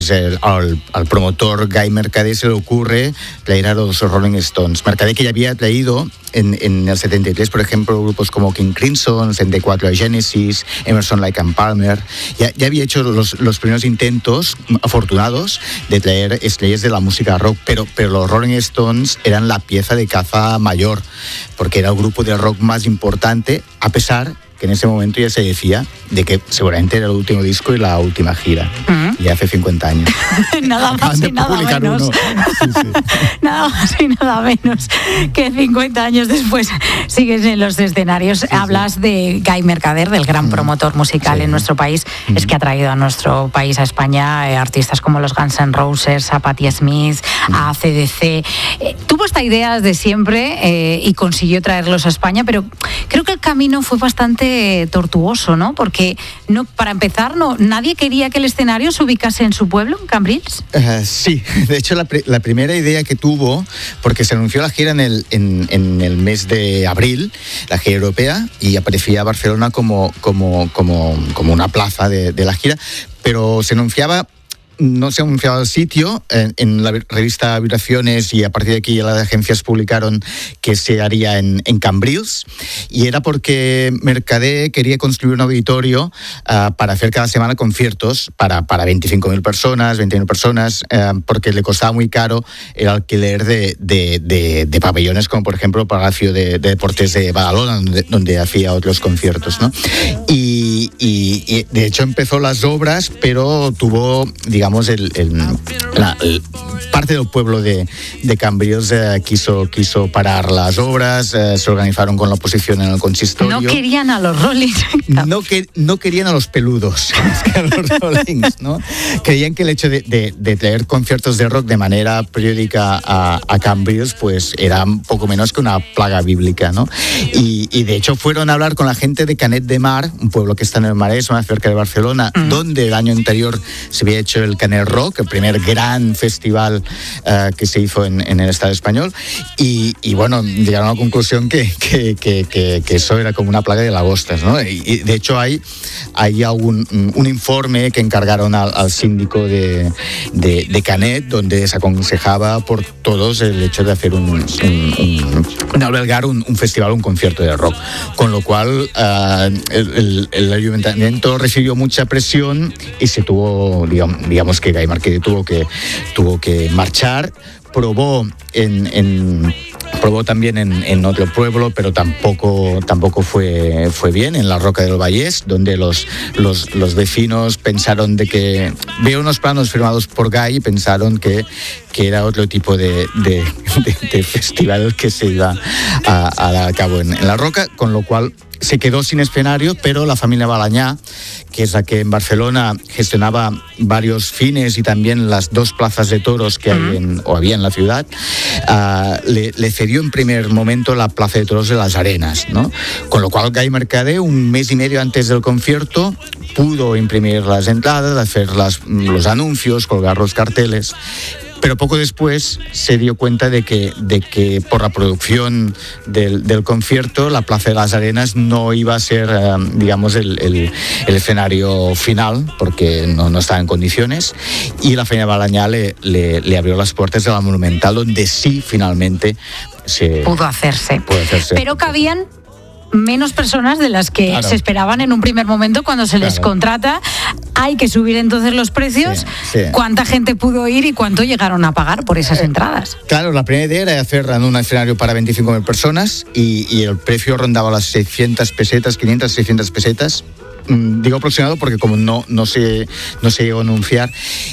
al promotor Guy Mercader se le ocurre traer a los Rolling Stones. Mercader, que ya había traído en el 73, por ejemplo, grupos como King Crimson, en el 74 a Genesis, Emerson, Lake and Palmer. Ya había hecho los primeros intentos afortunados de traer estrellas de la música rock, pero los Rolling Stones eran la pieza de caza mayor, porque era el grupo de rock más importante, a pesar que en ese momento ya se decía de que seguramente era el último disco y la última gira. Y hace 50 años. Nada más y nada menos. Sí. Nada más y nada menos que 50 años después sigues en los escenarios. Sí, hablas de Guy Mercader, del gran promotor musical en nuestro país. Es que ha traído a nuestro país, a España, artistas como los Guns N' Roses, a Patti Smith, a AC/DC. Tuvo esta idea desde siempre y consiguió traerlos a España, pero creo que el camino fue bastante tortuoso, ¿no? Porque para empezar, nadie quería que el escenario se ubicase en su pueblo, en Cambrils. Sí, de hecho la primera idea que tuvo, porque se anunció la gira en el mes de abril, la gira europea, y aparecía Barcelona como una plaza de la gira, pero no se anunciaba el sitio en la revista Vibraciones, y a partir de aquí las agencias publicaron que se haría en Cambrils, y era porque Mercader quería construir un auditorio para hacer cada semana conciertos para 25.000 personas, 20.000 personas, porque le costaba muy caro el alquiler de pabellones, como por ejemplo el Palacio de Deportes de Badalona, donde hacía otros conciertos, ¿no? Y de hecho empezó las obras, pero tuvo, digamos, parte del pueblo de Cambrils quiso parar las obras, se organizaron con la oposición en el consistorio. No querían a los Rollings. No querían a los peludos, a los Rollings, ¿no? Creían que el hecho de traer conciertos de rock de manera periódica a Cambrils, pues era un poco menos que una plaga bíblica, ¿no? Y de hecho fueron a hablar con la gente de Canet de Mar, un pueblo que está en el Maresme, cerca de Barcelona, donde el año anterior se había hecho el Canet Rock, el primer gran festival que se hizo en el Estado español, y bueno, llegaron a la conclusión que eso era como una plaga de lagostas, ¿no? Y de hecho hay un informe que encargaron al síndico de Canet, donde se aconsejaba por todos el hecho de hacer albergar un festival, un concierto de rock, con lo cual el ayuntamiento recibió mucha presión y se tuvo, digamos que Guy Mercader tuvo que marchar. Probó también en otro pueblo, pero tampoco fue bien, en la Roca del Vallès, donde los vecinos pensaron de que vieron unos planos firmados por Guy y pensaron que era otro tipo de festival que se iba a dar a cabo en la Roca, con lo cual se quedó sin escenario, pero la familia Balañá, que es la que en Barcelona gestionaba varios cines y también las 2 plazas de toros que había en la ciudad, le cedió en primer momento la plaza de toros de las Arenas, ¿no? Con lo cual Guy Mercader, un mes y medio antes del concierto, pudo imprimir las entradas, hacer los anuncios, colgar los carteles. Pero poco después se dio cuenta de que por la producción del concierto, la Plaza de las Arenas no iba a ser, digamos, el escenario final, porque no estaba en condiciones, y la familia Balañá le abrió las puertas de la Monumental, donde sí finalmente pudo hacerse. Pero cabían menos personas de las que se esperaban en un primer momento cuando se les contrata. Hay que subir entonces los precios. Sí. ¿Cuánta gente pudo ir y cuánto llegaron a pagar por esas entradas? Claro, la primera idea era hacer un escenario para 25.000 personas y el precio rondaba las 600 pesetas, 500, 600 pesetas. Digo aproximado porque como no se llegó a anunciar,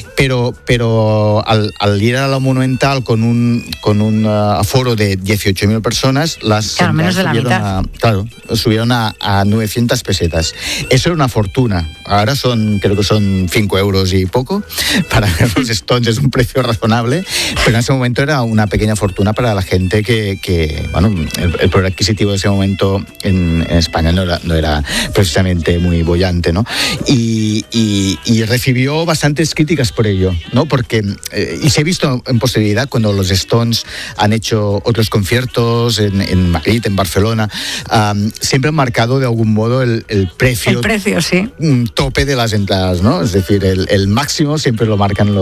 pero al ir a la Monumental con un aforo de 18.000 personas, menos de la mitad. Subieron a 900 pesetas. Eso era una fortuna. Ahora creo que son 5 euros y poco. Para los Stones es un precio razonable, pero en ese momento era una pequeña fortuna para la gente que el poder adquisitivo de ese momento en España no era precisamente muy bollante, ¿no? Y recibió bastantes críticas por ello, ¿no? Porque y se ha visto en posterioridad cuando los Stones han hecho otros conciertos en Madrid, en Barcelona, siempre han marcado de algún modo el precio, sí, tope de las entradas, ¿no? Es decir, el máximo siempre lo marcan